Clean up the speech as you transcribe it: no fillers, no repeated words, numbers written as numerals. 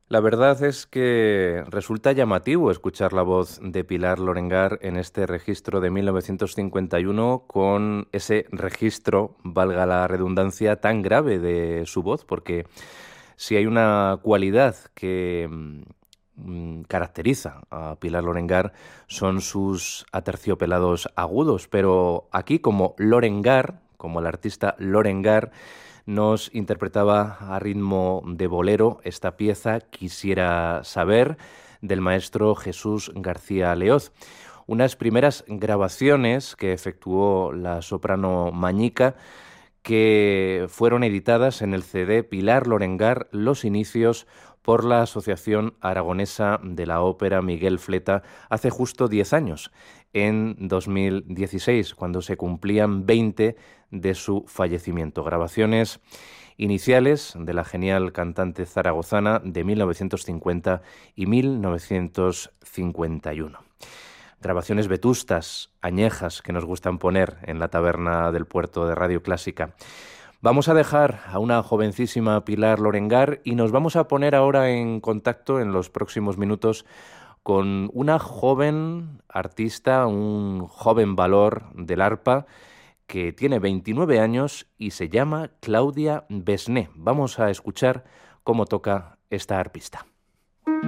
La verdad es que resulta llamativo escuchar la voz de Pilar Lorengar en este registro de 1951 con ese registro, valga la redundancia, tan grave de su voz, porque si hay una cualidad que caracteriza a Pilar Lorengar son sus aterciopelados agudos, pero aquí como Lorengar, como el artista Lorengar, nos interpretaba a ritmo de bolero esta pieza Quisiera saber del maestro Jesús García Leoz. Unas primeras grabaciones que efectuó la soprano Mañica que fueron editadas en el CD Pilar Lorengar Los Inicios por la Asociación Aragonesa de la Ópera Miguel Fleta hace justo 10 años, en 2016, cuando se cumplían 20 de su fallecimiento. Grabaciones iniciales de la genial cantante zaragozana de 1950 y 1951. Grabaciones vetustas, añejas, que nos gustan poner en la taberna del puerto de Radio Clásica. Vamos a dejar a una jovencísima Pilar Lorengar y nos vamos a poner ahora en contacto en los próximos minutos con una joven artista, un joven valor del arpa que tiene 29 años y se llama Claudia Besné. Vamos a escuchar cómo toca esta arpista.